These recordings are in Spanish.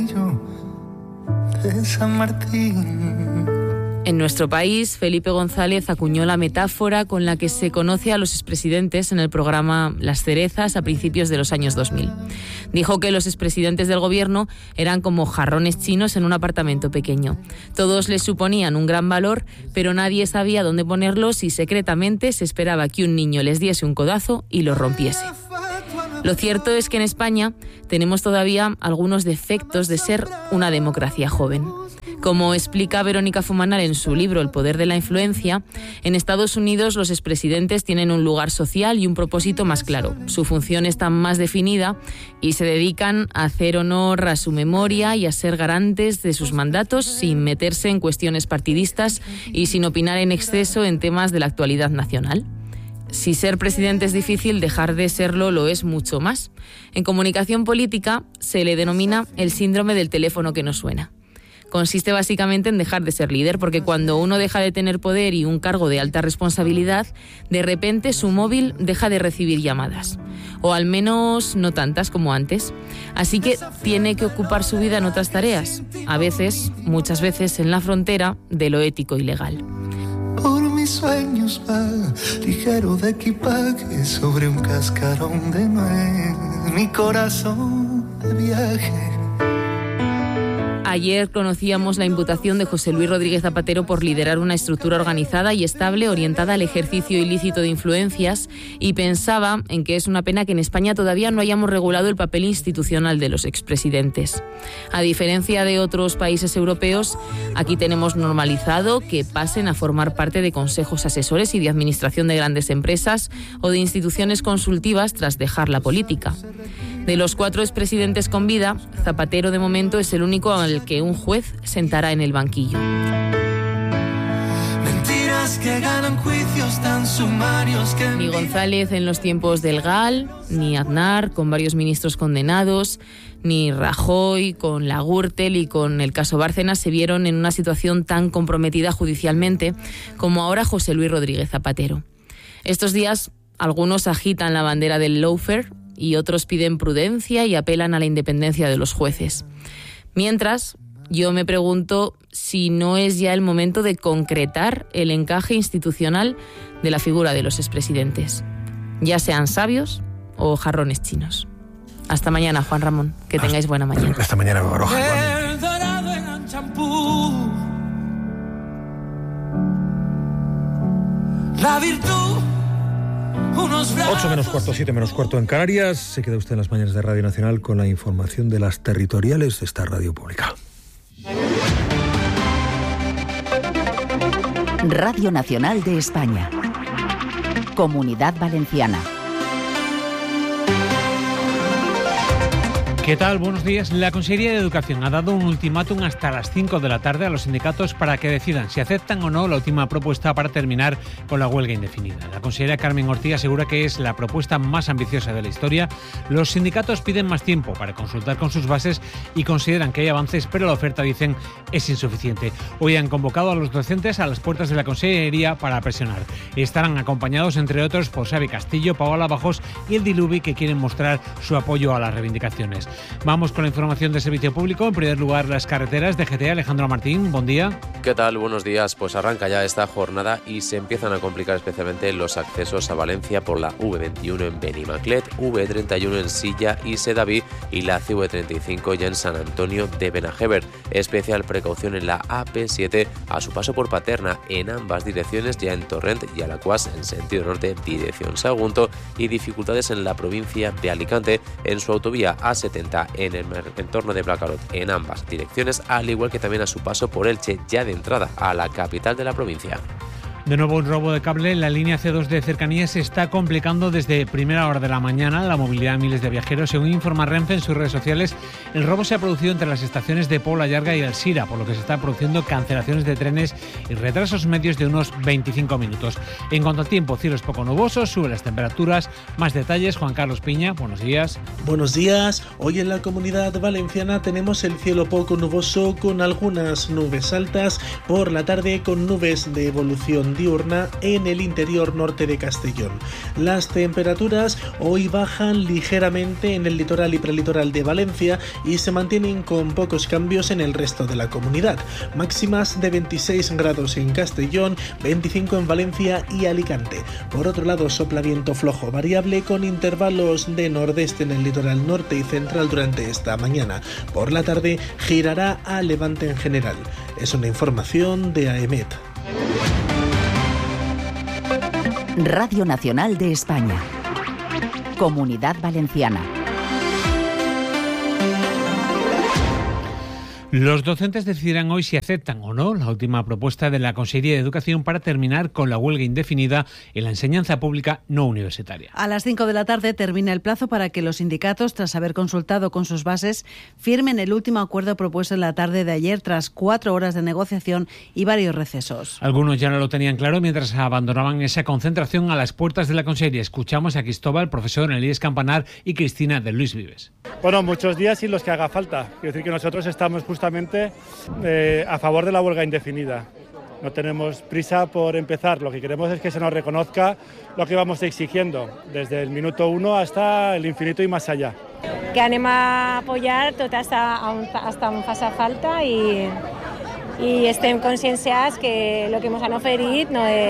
de San Martín. En nuestro país, Felipe González acuñó la metáfora con la que se conoce a los expresidentes en el programa Las Cerezas a principios de los años 2000. Dijo que los expresidentes del gobierno eran como jarrones chinos en un apartamento pequeño. Todos les suponían un gran valor, pero nadie sabía dónde ponerlos y secretamente se esperaba que un niño les diese un codazo y los rompiese. Lo cierto es que en España tenemos todavía algunos defectos de ser una democracia joven. Como explica Verónica Fumanal en su libro El poder de la influencia, en Estados Unidos los expresidentes tienen un lugar social y un propósito más claro. Su función está más definida y se dedican a hacer honor a su memoria y a ser garantes de sus mandatos sin meterse en cuestiones partidistas y sin opinar en exceso en temas de la actualidad nacional. Si ser presidente es difícil, dejar de serlo lo es mucho más. En comunicación política se le denomina el síndrome del teléfono que no suena. Consiste básicamente en dejar de ser líder, porque cuando uno deja de tener poder y un cargo de alta responsabilidad, de repente su móvil deja de recibir llamadas, o al menos no tantas como antes. Así que tiene que ocupar su vida en otras tareas, a veces, muchas veces, en la frontera de lo ético y legal. Por mis sueños va ligero de equipaje sobre un cascarón de nuez, mi corazón de viaje. Ayer conocíamos la imputación de José Luis Rodríguez Zapatero por liderar una estructura organizada y estable orientada al ejercicio ilícito de influencias, y pensaba en que es una pena que en España todavía no hayamos regulado el papel institucional de los expresidentes. A diferencia de otros países europeos, aquí tenemos normalizado que pasen a formar parte de consejos asesores y de administración de grandes empresas o de instituciones consultivas tras dejar la política. De los 4 expresidentes con vida, Zapatero de momento es el único al que un juez sentará en el banquillo. Mentiras que ganan juicios tan sumarios que... Ni González en los tiempos del GAL, ni Aznar con varios ministros condenados, ni Rajoy con la Gürtel y con el caso Bárcenas se vieron en una situación tan comprometida judicialmente como ahora José Luis Rodríguez Zapatero. Estos días algunos agitan la bandera del lawfare y otros piden prudencia y apelan a la independencia de los jueces. Mientras, yo me pregunto si no es ya el momento de concretar el encaje institucional de la figura de los expresidentes, ya sean sabios o jarrones chinos. Hasta mañana, Juan Ramón. Que tengáis buena mañana. Hasta mañana, Baroja. El dorado en champú, la virtud. 8 menos cuarto, 7 menos cuarto en Canarias. Se queda usted en las mañanas de Radio Nacional con la información de las territoriales de esta radio pública. Radio Nacional de España. Comunidad Valenciana. ¿Qué tal? Buenos días. La Consellería de Educación ha dado un ultimátum hasta las 5 de la tarde a los sindicatos para que decidan si aceptan o no la última propuesta para terminar con la huelga indefinida. La consellera Carmen Ortí asegura que es la propuesta más ambiciosa de la historia. Los sindicatos piden más tiempo para consultar con sus bases y consideran que hay avances, pero la oferta, dicen, es insuficiente. Hoy han convocado a los docentes a las puertas de la Consellería para presionar. Estarán acompañados, entre otros, por Xavi Castillo, Paola Bajos y el Diluvi, que quieren mostrar su apoyo a las reivindicaciones. Vamos con la información de servicio público. En primer lugar, las carreteras de GT. Alejandro Martín, buen día. ¿Qué tal? Buenos días. Pues arranca ya esta jornada y se empiezan a complicar especialmente los accesos a Valencia por la V21 en Benimaclet, V31 en Silla y Sedaví y la CV35 ya en San Antonio de Benajever. Especial precaución en la AP7 a su paso por Paterna en ambas direcciones, ya en Torrent y Alacuas en sentido norte, dirección Sagunto, y dificultades en la provincia de Alicante en su autovía A70 en el entorno de Blacarot en ambas direcciones, al igual que también a su paso por Elche, ya de entrada a la capital de la provincia. De nuevo un robo de cable. La línea C2 de cercanías se está complicando desde primera hora de la mañana la movilidad de miles de viajeros. Según informa Renfe en sus redes sociales, el robo se ha producido entre las estaciones de Pobla Llarga y Alsira, por lo que se están produciendo cancelaciones de trenes y retrasos medios de unos 25 minutos. En cuanto al tiempo, cielos poco nubosos, suben las temperaturas. Más detalles, Juan Carlos Piña, buenos días. Buenos días. Hoy en la Comunidad Valenciana tenemos el cielo poco nuboso con algunas nubes altas, por la tarde con nubes de evolución diurna en el interior norte de Castellón. Las temperaturas hoy bajan ligeramente en el litoral y prelitoral de Valencia y se mantienen con pocos cambios en el resto de la comunidad. Máximas de 26 grados en Castellón, 25 en Valencia y Alicante. Por otro lado, sopla viento flojo variable con intervalos de nordeste en el litoral norte y central durante esta mañana. Por la tarde girará a levante en general. Es una información de AEMET. Radio Nacional de España. Comunidad Valenciana. Los docentes decidirán hoy si aceptan o no la última propuesta de la Consellería de Educación para terminar con la huelga indefinida en la enseñanza pública no universitaria. A las 5 de la tarde termina el plazo para que los sindicatos, tras haber consultado con sus bases, firmen el último acuerdo propuesto en la tarde de ayer tras 4 horas de negociación y varios recesos. Algunos ya no lo tenían claro mientras abandonaban esa concentración a las puertas de la Consellería. Escuchamos a Cristóbal, profesor en el IES Campanar, y Cristina de Luis Vives. Bueno, muchos días y los que haga falta. Quiero decir que nosotros estamos justamente a favor de la huelga indefinida. No tenemos prisa por empezar, lo que queremos es que se nos reconozca lo que vamos exigiendo, desde el minuto 1 hasta el infinito y más allá. Que anem a apoyar tot hasta on faça falta i estem conscienciats que lo que ens han oferit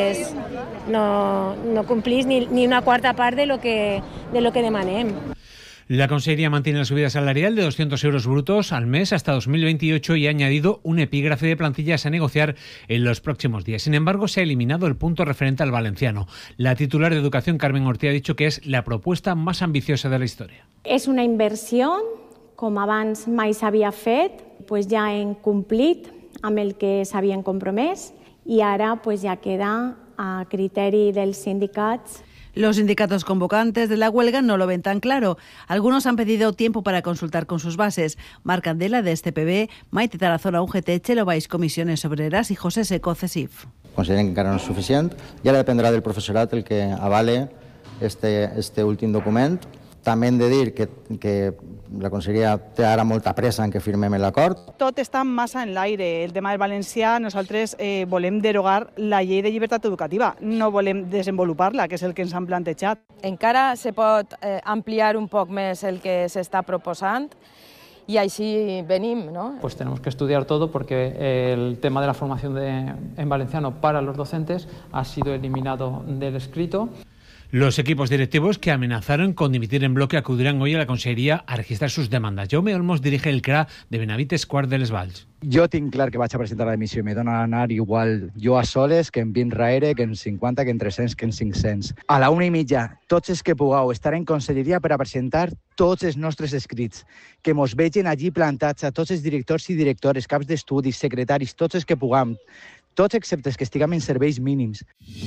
no complís ni una quarta part de lo que demanem. La Consellería mantiene la subida salarial de 200 euros brutos al mes hasta 2028 y ha añadido un epígrafe de plantillas a negociar en los próximos días. Sin embargo, se ha eliminado el punto referente al valenciano. La titular de Educación, Carmen Ortí, ha dicho que es la propuesta más ambiciosa de la historia. És una inversió, com abans mai s'havia fet, pues ja hem complit amb el que s'havien compromès i ara pues ja queda a criteri dels sindicats. Los sindicatos convocantes de la huelga no lo ven tan claro. Algunos han pedido tiempo para consultar con sus bases. Marc Candela, de STPB, Maite Tarazona, UGT, Txelo Baix, Comisiones Obreras, y José Seco, CESIF. Consideren que encara no és suficient i ara dependrà del professorat el que avale este últim document. També hem de dir que la Conselleria té ara molta pressa en que firmem l'acord. Tot està massa en l'aire. El tema del valencià, nosaltres volem derogar la llei de llibertat educativa, no volem desenvolupar-la, que és el que ens han plantejat. Encara se pot ampliar un poc més el que s'està proposant y así venimos, ¿no? Pues tenemos que estudiar todo porque el tema de la formación en valenciano para los docentes ha sido eliminado del escrito. Los equipos directivos que amenazaron con dimitir en bloque acudirán hoy a la Conselleria a registrar sus demandas. Jaume Olmos dirige el CRA de Benavites Quart de les Valls. Jo tinc clar que vaig a presentar la dimissió i me dona anar igual jo a soles que en 20 raere, que en 50, que en 300, que en 500. A la 1:30, tots els que pugueu estar en Conselleria per a presentar tots els nostres escrits, que mos vegin allí plantats a tots els directors i directores, caps d'estudis, secretaris, tots els que puguem, tots excepte els que estiguem en serveis mínims.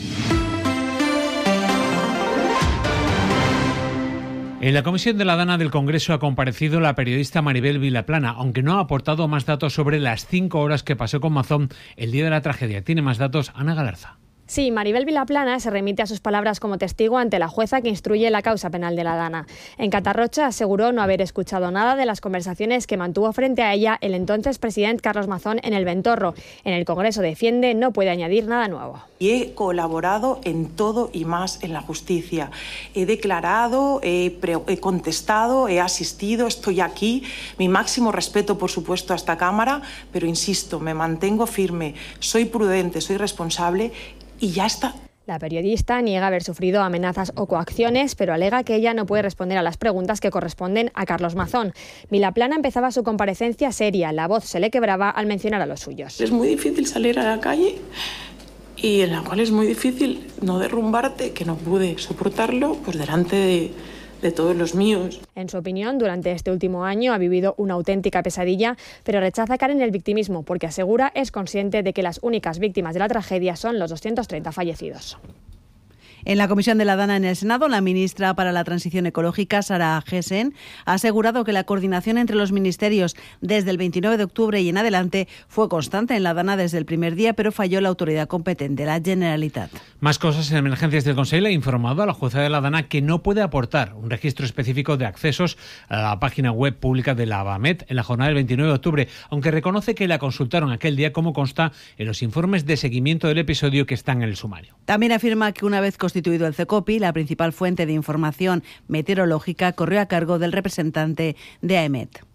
En la Comisión de la Dana del Congreso ha comparecido la periodista Maribel Vilaplana, aunque no ha aportado más datos sobre las 5 horas que pasó con Mazón el día de la tragedia. Tiene más datos Ana Galarza. Sí, Maribel Vilaplana se remite a sus palabras como testigo ante la jueza que instruye la causa penal de la Dana. En Catarrocha aseguró no haber escuchado nada de las conversaciones que mantuvo frente a ella el entonces presidente Carlos Mazón en el Ventorro. En el Congreso defiende no puede añadir nada nuevo. Y he colaborado en todo y más en la justicia. He declarado, he contestado, he asistido, estoy aquí. Mi máximo respeto, por supuesto, a esta Cámara, pero insisto, me mantengo firme, soy prudente, soy responsable y ya está. La periodista niega haber sufrido amenazas o coacciones, pero alega que ella no puede responder a las preguntas que corresponden a Carlos Mazón. Vilaplana empezaba su comparecencia seria, la voz se le quebraba al mencionar a los suyos. Es muy difícil salir a la calle y en la cual es muy difícil no derrumbarte, que no pude soportarlo pues delante de todos los míos. En su opinión, durante este último año ha vivido una auténtica pesadilla, pero rechaza caer en el victimismo porque asegura es consciente de que las únicas víctimas de la tragedia son los 230 fallecidos. En la comisión de la Dana en el Senado, la ministra para la Transición Ecológica, Sara Gessen, ha asegurado que la coordinación entre los ministerios desde el 29 de octubre y en adelante fue constante en la Dana desde el primer día, pero falló la autoridad competente, la Generalitat. Más cosas. En Emergencias del Consell ha informado a la jueza de la Dana que no puede aportar un registro específico de accesos a la página web pública de la ABAMET en la jornada del 29 de octubre, aunque reconoce que la consultaron aquel día, como consta en los informes de seguimiento del episodio que están en el sumario. También afirma que una vez constituido el CECOPI, la principal fuente de información meteorológica corrió a cargo del representante de AEMET.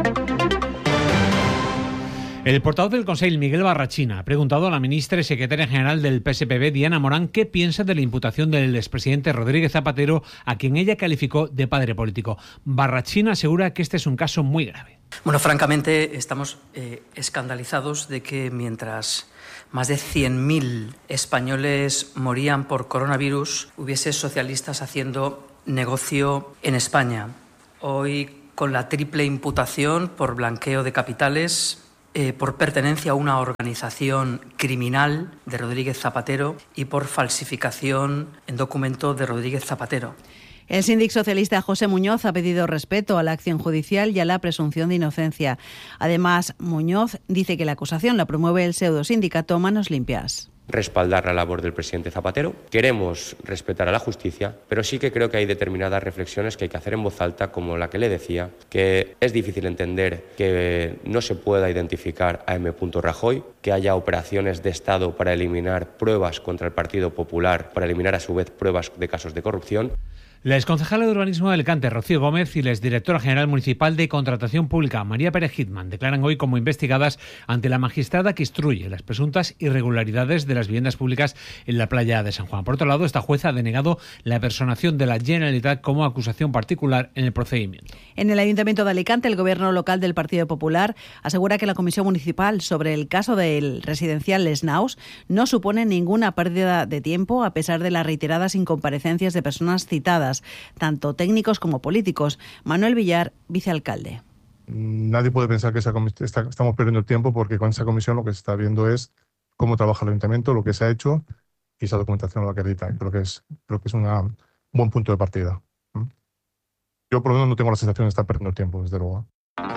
El portavoz del Consell, Miguel Barrachina, ha preguntado a la ministra y secretaria general del PSPB, Diana Morán, qué piensa de la imputación del expresidente Rodríguez Zapatero, a quien ella calificó de padre político. Barrachina asegura que este es un caso muy grave. Bueno, francamente, estamos escandalizados de que mientras más de 100.000 españoles morían por coronavirus, hubiese socialistas haciendo negocio en España. Hoy, con la triple imputación por blanqueo de capitales, por pertenencia a una organización criminal de Rodríguez Zapatero y por falsificación en documento de Rodríguez Zapatero. El síndic socialista José Muñoz ha pedido respeto a la acción judicial y a la presunción de inocencia. Además, Muñoz dice que la acusación la promueve el pseudosindicato Manos Limpias. Respaldar la labor del presidente Zapatero. Queremos respetar a la justicia, pero sí que creo que hay determinadas reflexiones que hay que hacer en voz alta, como la que le decía, que es difícil entender que no se pueda identificar a M. Rajoy, que haya operaciones de Estado para eliminar pruebas contra el Partido Popular, para eliminar a su vez pruebas de casos de corrupción. La exconcejala de Urbanismo de Alicante, Rocío Gómez, y la exdirectora general municipal de Contratación Pública, María Pérez Hitman, declaran hoy como investigadas ante la magistrada que instruye las presuntas irregularidades de las viviendas públicas en la playa de San Juan. Por otro lado, esta jueza ha denegado la personación de la Generalitat como acusación particular en el procedimiento. En el Ayuntamiento de Alicante, el gobierno local del Partido Popular asegura que la comisión municipal sobre el caso del residencial Les Naus no supone ninguna pérdida de tiempo, a pesar de las reiteradas incomparecencias de personas citadas, tanto técnicos como políticos. Manuel Villar, vicealcalde. Nadie puede pensar que estamos perdiendo el tiempo, porque con esa comisión lo que se está viendo es cómo trabaja el ayuntamiento, lo que se ha hecho y esa documentación lo acredita. Creo que es un buen punto de partida. Yo por lo menos no tengo la sensación de estar perdiendo el tiempo, desde luego.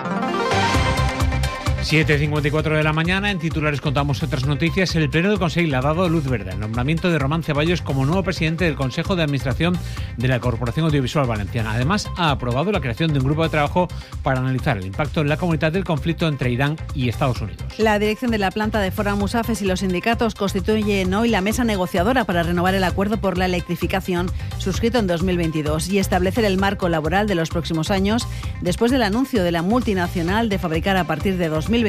7:54 de la mañana. En titulares contamos otras noticias. El Pleno del Consell ha dado luz verde al nombramiento de Román Ceballos como nuevo presidente del Consejo de Administración de la Corporación Audiovisual Valenciana. Además, ha aprobado la creación de un grupo de trabajo para analizar el impacto en la comunidad del conflicto entre Irán y Estados Unidos. La dirección de la planta de Fora Musafes y los sindicatos constituyen hoy la mesa negociadora para renovar el acuerdo por la electrificación suscrito en 2022 y establecer el marco laboral de los próximos años, después del anuncio de la multinacional de fabricar a partir de 2028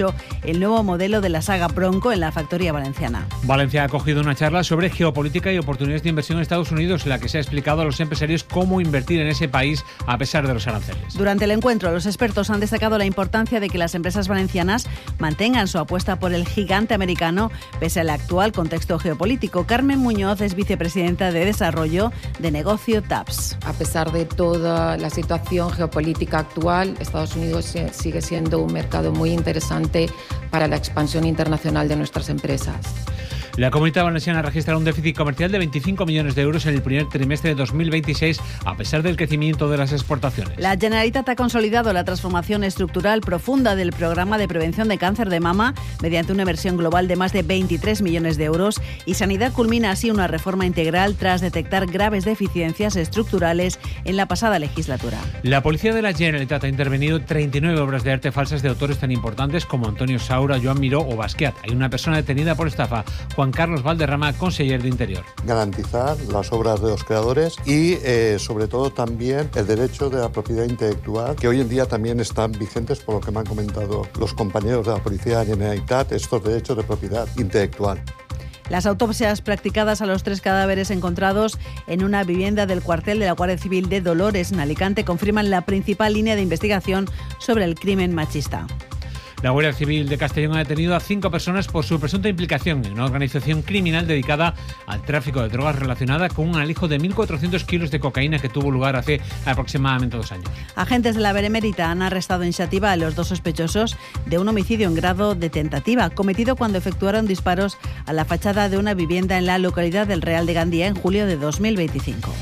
el nuevo modelo de la saga Bronco en la factoría valenciana. Valencia ha acogido una charla sobre geopolítica y oportunidades de inversión en Estados Unidos, en la que se ha explicado a los empresarios cómo invertir en ese país a pesar de los aranceles. Durante el encuentro, los expertos han destacado la importancia de que las empresas valencianas mantengan su apuesta por el gigante americano pese al actual contexto geopolítico. Carmen Muñoz es vicepresidenta de Desarrollo de Negocio TAPS. A pesar de toda la situación geopolítica actual, Estados Unidos sigue siendo un mercado muy interesante para la expansión internacional de nuestras empresas. La Comunidad Valenciana ha registrado un déficit comercial de 25 millones de euros en el primer trimestre de 2026, a pesar del crecimiento de las exportaciones. La Generalitat ha consolidado la transformación estructural profunda del programa de prevención de cáncer de mama mediante una inversión global de más de 23 millones de euros, y Sanidad culmina así una reforma integral tras detectar graves deficiencias estructurales en la pasada legislatura. La policía de la Generalitat ha intervenido 39 obras de arte falsas de autores tan importantes como Antonio Saura, Joan Miró o Basquiat. Hay una persona detenida por estafa. Juan Carlos Valderrama, conseller de Interior. Garantizar las obras de los creadores y, sobre todo, también el derecho de la propiedad intelectual, que hoy en día también están vigentes, por lo que me han comentado los compañeros de la Policía de la Generalitat, estos derechos de propiedad intelectual. Las autopsias practicadas a los 3 cadáveres encontrados en una vivienda del cuartel de la Guardia Civil de Dolores, en Alicante, confirman la principal línea de investigación sobre el crimen machista. La Guardia Civil de Castellón ha detenido a 5 personas por su presunta implicación en una organización criminal dedicada al tráfico de drogas relacionada con un alijo de 1.400 kilos de cocaína que tuvo lugar hace aproximadamente 2 años. Agentes de la Benemérita han arrestado en Xàtiva a los 2 sospechosos de un homicidio en grado de tentativa, cometido cuando efectuaron disparos a la fachada de una vivienda en la localidad del Real de Gandía en julio de 2025.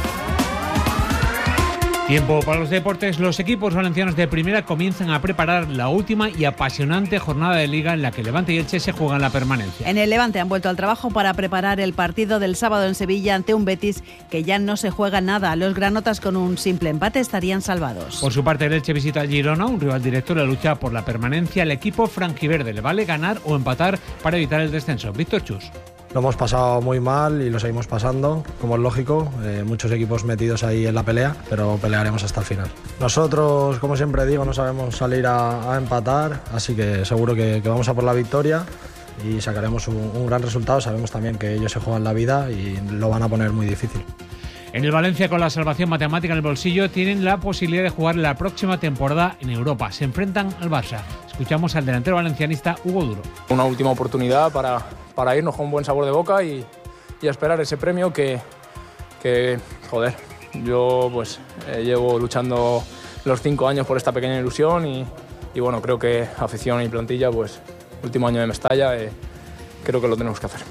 Tiempo para los deportes. Los equipos valencianos de primera comienzan a preparar la última y apasionante jornada de Liga en la que Levante y Elche se juegan la permanencia. En el Levante han vuelto al trabajo para preparar el partido del sábado en Sevilla ante un Betis que ya no se juega nada. Los granotas con un simple empate estarían salvados. Por su parte, el Elche visita al Girona, un rival directo en la lucha por la permanencia. Al equipo franjiverde le vale ganar o empatar para evitar el descenso. Víctor Chus. Lo hemos pasado muy mal y lo seguimos pasando, como es lógico, muchos equipos metidos ahí en la pelea, pero pelearemos hasta el final. Nosotros, como siempre digo, no sabemos salir a empatar, así que seguro que vamos a por la victoria y sacaremos un gran resultado. Sabemos también que ellos se juegan la vida y lo van a poner muy difícil. En el Valencia, con la salvación matemática en el bolsillo, tienen la posibilidad de jugar la próxima temporada en Europa. Se enfrentan al Barça. Escuchamos al delantero valencianista Hugo Duro. Una última oportunidad para irnos con un buen sabor de boca y esperar ese premio que joder, yo pues llevo luchando los 5 años por esta pequeña ilusión y bueno, creo que afición y plantilla, pues último año de Mestalla, creo que lo tenemos que hacer.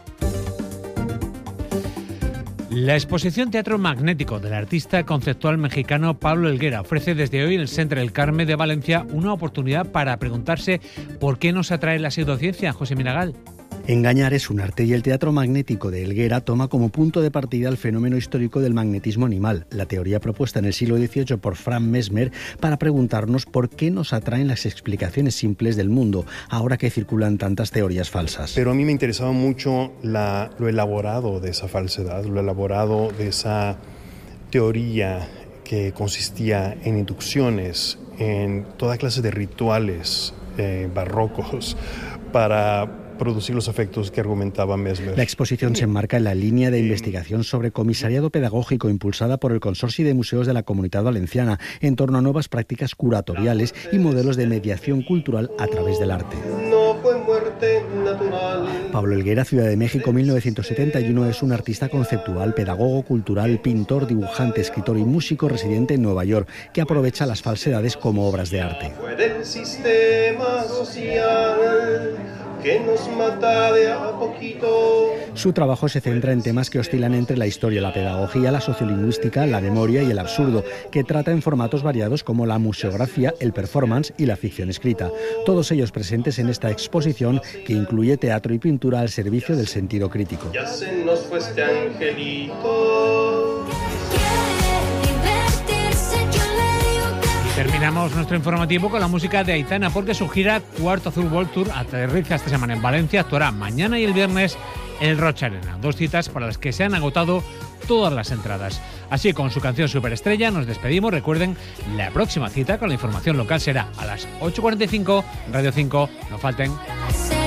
La exposición Teatro Magnético del artista conceptual mexicano Pablo Helguera ofrece desde hoy en el Centre del Carme de Valencia una oportunidad para preguntarse por qué nos atrae la pseudociencia. José Miragal. Engañar es un arte y el teatro magnético de Helguera toma como punto de partida el fenómeno histórico del magnetismo animal, la teoría propuesta en el siglo XVIII por Franz Mesmer para preguntarnos por qué nos atraen las explicaciones simples del mundo, ahora que circulan tantas teorías falsas. Pero a mí me interesaba mucho lo elaborado de esa falsedad, lo elaborado de esa teoría que consistía en inducciones, en toda clase de rituales barrocos para producir los efectos que argumentaba Mesmer. La exposición se enmarca en la línea de investigación sobre comisariado pedagógico impulsada por el Consorci de Museos de la Comunitat Valenciana en torno a nuevas prácticas curatoriales y modelos de mediación cultural a través del arte. Pablo Helguera, Ciudad de México, 1971, es un artista conceptual, pedagogo cultural, pintor, dibujante, escritor y músico residente en Nueva York, que aprovecha las falsedades como obras de arte. Que nos mata de a poquito. Su trabajo se centra en temas que oscilan entre la historia, la pedagogía, la sociolingüística, la memoria y el absurdo, que trata en formatos variados como la museografía, el performance y la ficción escrita. Todos ellos presentes en esta exposición que incluye teatro y pintura al servicio del sentido crítico. Ya se nos fue este angelito. Terminamos nuestro informativo con la música de Aitana porque su gira Cuarto Azul World Tour aterriza esta semana en Valencia, actuará mañana y el viernes en el Rocha Arena. 2 citas para las que se han agotado todas las entradas. Así, con su canción Superestrella nos despedimos. Recuerden, la próxima cita con la información local será a las 8:45, Radio 5. No falten.